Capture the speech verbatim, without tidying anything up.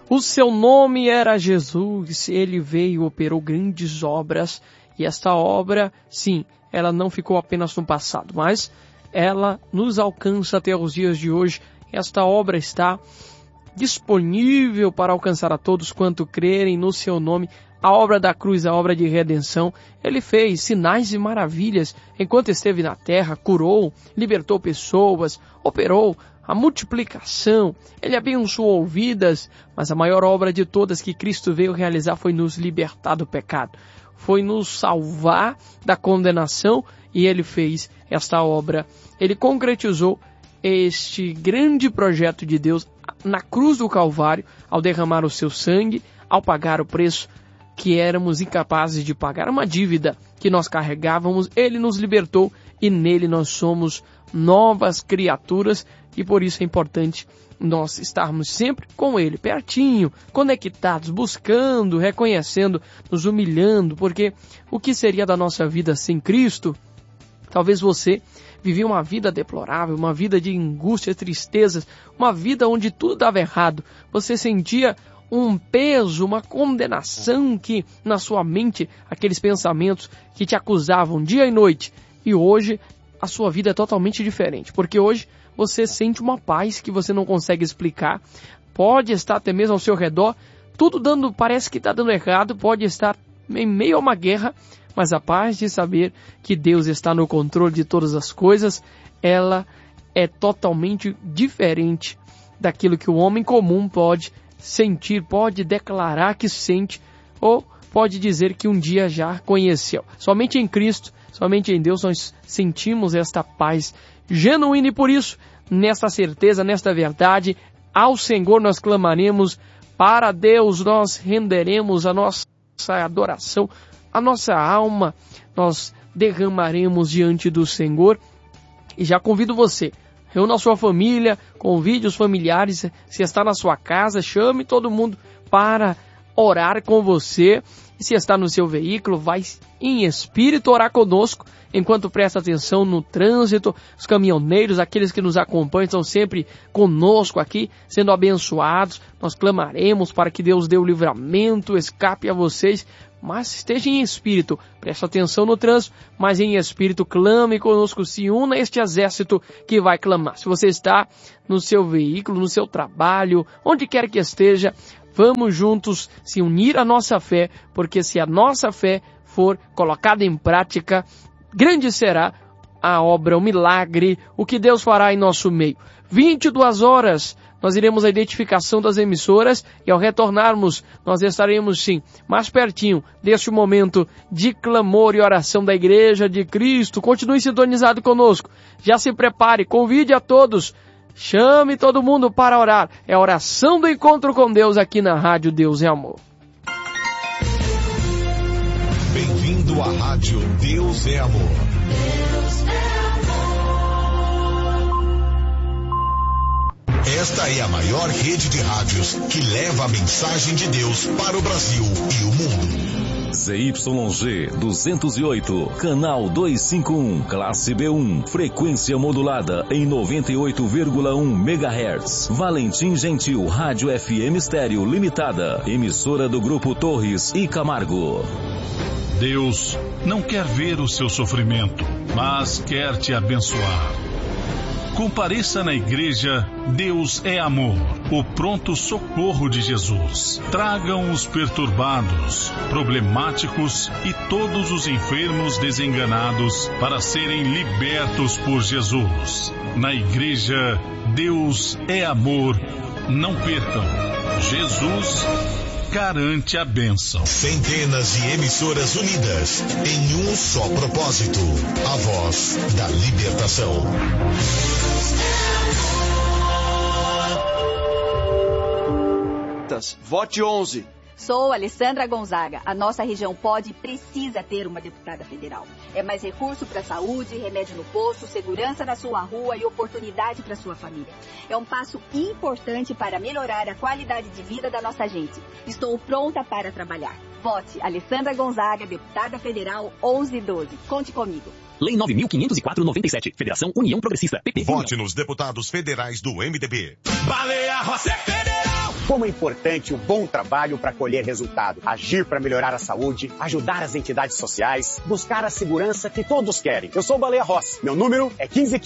O seu nome era Jesus, ele veio, operou grandes obras, e esta obra, sim, ela não ficou apenas no passado, mas ela nos alcança até os dias de hoje. Esta obra está disponível para alcançar a todos quanto crerem no seu nome. A obra da cruz, a obra de redenção, ele fez sinais e maravilhas enquanto esteve na terra, curou, libertou pessoas, operou a multiplicação, ele abençoou vidas, mas a maior obra de todas que Cristo veio realizar foi nos libertar do pecado, foi nos salvar da condenação, e ele fez esta obra, ele concretizou este grande projeto de Deus na cruz do Calvário, ao derramar o seu sangue, ao pagar o preço que éramos incapazes de pagar, uma dívida que nós carregávamos. Ele nos libertou e nele nós somos novas criaturas, e por isso é importante nós estarmos sempre com ele, pertinho, conectados, buscando, reconhecendo, nos humilhando, porque o que seria da nossa vida sem Cristo? Talvez você vivia uma vida deplorável, uma vida de angústia, tristezas, uma vida onde tudo dava errado. Você sentia um peso, uma condenação que na sua mente, aqueles pensamentos que te acusavam dia e noite. E hoje a sua vida é totalmente diferente, porque hoje você sente uma paz que você não consegue explicar. Pode estar até mesmo ao seu redor, tudo dando, parece que está dando errado, pode estar em meio a uma guerra, mas a paz de saber que Deus está no controle de todas as coisas, ela é totalmente diferente daquilo que o homem comum pode sentir, pode declarar que sente, ou pode dizer que um dia já conheceu. Somente em Cristo, somente em Deus nós sentimos esta paz genuína, e por isso, nesta certeza, nesta verdade, ao Senhor nós clamaremos, para Deus nós renderemos a nossa adoração, a nossa alma nós derramaremos diante do Senhor. E já convido você, reúna a sua família, convide os familiares, se está na sua casa, chame todo mundo para orar com você. E se está no seu veículo, vai em espírito orar conosco, enquanto presta atenção no trânsito. Os caminhoneiros, aqueles que nos acompanham, estão sempre conosco aqui, sendo abençoados. Nós clamaremos para que Deus dê o livramento, escape a vocês, mas esteja em espírito, preste atenção no trânsito, mas em espírito clame conosco, se una a este exército que vai clamar. Se você está no seu veículo, no seu trabalho, onde quer que esteja, vamos juntos se unir à nossa fé, porque se a nossa fé for colocada em prática, grande será a obra, o milagre, o que Deus fará em nosso meio. vinte e duas horas, nós iremos à identificação das emissoras, e ao retornarmos, nós estaremos sim, mais pertinho deste momento de clamor e oração da Igreja de Cristo. Continue sintonizado conosco, já se prepare, convide a todos, chame todo mundo para orar. É a oração do encontro com Deus aqui na Rádio Deus é Amor. Bem-vindo à Rádio Deus é Amor. Esta é a maior rede de rádios que leva a mensagem de Deus para o Brasil e o mundo. Z Y G duzentos e oito, canal duzentos e cinquenta e um, classe B um, frequência modulada em noventa e oito vírgula um megahertz. Valentim Gentil, Rádio F M Estéreo Limitada, emissora do Grupo Torres e Camargo. Deus não quer ver o seu sofrimento, mas quer te abençoar. Compareça na igreja Deus é Amor, o pronto socorro de Jesus. Tragam os perturbados, problemáticos e todos os enfermos desenganados para serem libertos por Jesus. Na igreja Deus é Amor, não percam. Jesus garante a bênção. Centenas de emissoras unidas em um só propósito: a voz da libertação. Vote onze. Sou Alessandra Gonzaga. A nossa região pode e precisa ter uma deputada federal. É mais recurso para a saúde, remédio no posto, segurança na sua rua e oportunidade para sua família. É um passo importante para melhorar a qualidade de vida da nossa gente. Estou pronta para trabalhar. Vote Alessandra Gonzaga, deputada federal onze doze. Conte comigo. Lei nove mil quinhentos e quatro barra noventa e sete. Federação União Progressista. P P. Vote nos deputados federais do M D B. Baleia Rossi é federal. Como é importante o bom trabalho para colher resultado. Agir para melhorar a saúde, ajudar as entidades sociais, buscar a segurança que todos querem. Eu sou o Baleia Rossi. Meu número é quinze quinze.